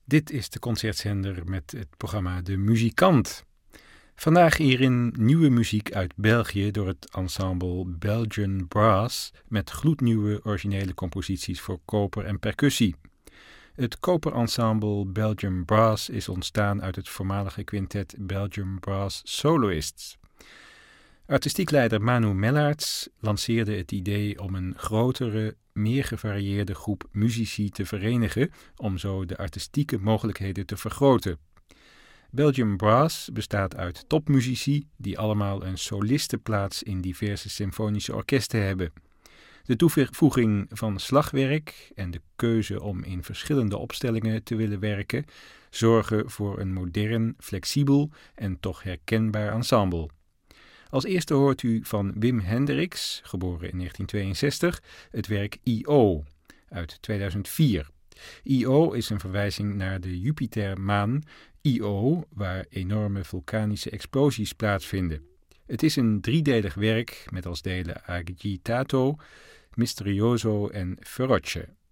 Dit is de concertzender met het programma De Muzikant. Vandaag hierin nieuwe muziek uit België door het ensemble Belgian Brass met gloednieuwe originele composities voor koper en percussie. Het koperensemble Belgian Brass is ontstaan uit het voormalige quintet Belgian Brass Soloists. Artistiek leider Manu Mellaerts lanceerde het idee om een grotere, meer gevarieerde groep muzici te verenigen om zo de artistieke mogelijkheden te vergroten. Belgian Brass bestaat uit topmuzici die allemaal een solistenplaats in diverse symfonische orkesten hebben. De toevoeging van slagwerk en de keuze om in verschillende opstellingen te willen werken zorgen voor een modern, flexibel en toch herkenbaar ensemble. Als eerste hoort u van Wim Hendricks, geboren in 1962, het werk I.O. uit 2004. I.O. is een verwijzing naar de Jupitermaan Io, waar enorme vulkanische explosies plaatsvinden. Het is een driedelig werk met als delen Agitato, Misterioso en Feroce.